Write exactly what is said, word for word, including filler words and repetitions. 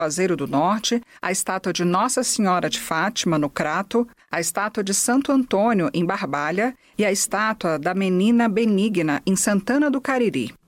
Juazeiro do Norte, a estátua de Nossa Senhora de Fátima, no Crato, a estátua de Santo Antônio, em Barbalha, e a estátua da Menina Benigna, em Santana do Cariri.